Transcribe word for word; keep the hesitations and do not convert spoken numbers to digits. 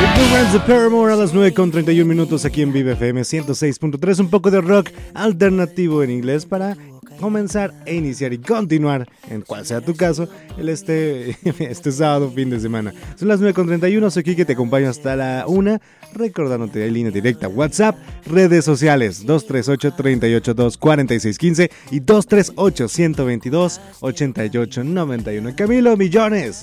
The Paramore a las nueve con treinta y un minutos aquí en Vive F M ciento seis punto tres. Un poco de rock alternativo en inglés para comenzar e iniciar y continuar, en cual sea tu caso, el este, este sábado, fin de semana. Son las nueve con treinta y uno, soy Kike, te acompaño hasta la una, recordándote de línea directa, WhatsApp, redes sociales, dos tres ocho, tres ocho dos, cuatro seis uno cinco y dos tres ocho, uno dos dos, ocho ocho nueve uno. Camilo Millones.